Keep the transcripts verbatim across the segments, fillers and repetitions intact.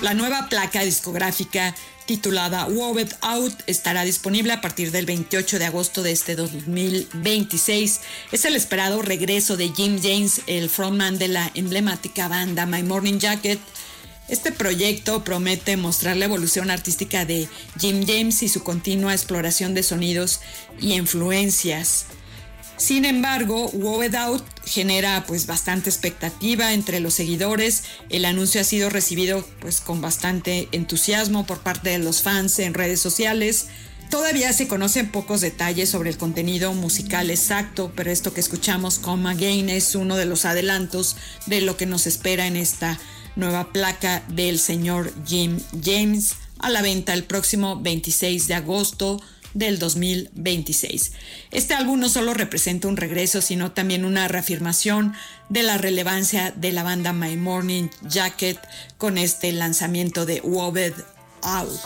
La nueva placa discográfica titulada Wowed Out estará disponible a partir del veintiocho de agosto de este dos mil veintiséis. Es el esperado regreso de Jim James, el frontman de la emblemática banda My Morning Jacket. Este proyecto promete mostrar la evolución artística de Jim James y su continua exploración de sonidos y influencias. Sin embargo, Wowed Out genera pues bastante expectativa entre los seguidores. El anuncio ha sido recibido pues con bastante entusiasmo por parte de los fans en redes sociales. Todavía se conocen pocos detalles sobre el contenido musical exacto, pero esto que escuchamos, Come Again, es uno de los adelantos de lo que nos espera en esta nueva placa del señor Jim James, a la venta el próximo veintiséis de agosto del dos mil veintiséis. Este álbum no solo representa un regreso, sino también una reafirmación de la relevancia de la banda My Morning Jacket con este lanzamiento de Wowed Out.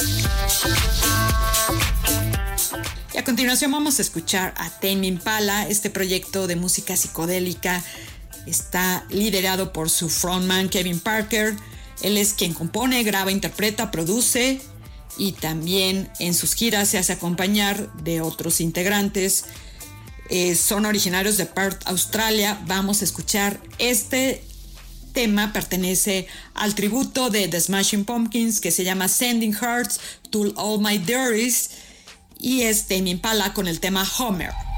Y a continuación vamos a escuchar a Tame Impala. Este proyecto de música psicodélica está liderado por su frontman Kevin Parker. Él es quien compone, graba, interpreta, produce y también en sus giras se hace acompañar de otros integrantes. Eh, son originarios de Perth, Australia. Vamos a escuchar este tema, pertenece al tributo de The Smashing Pumpkins que se llama Sending Hearts to All My Dearies y es Tame Impala con el tema Homer.